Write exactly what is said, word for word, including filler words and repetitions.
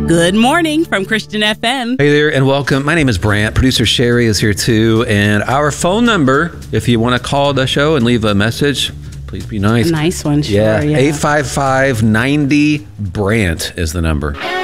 Good morning from Christian F M. Hey there and welcome. My name is Brant. Producer Sherry is here too. And our phone number, if you want to call the show and leave a message, please be nice. A nice one, sure. Yeah, yeah. eight five five, nine zero, Brant is the number.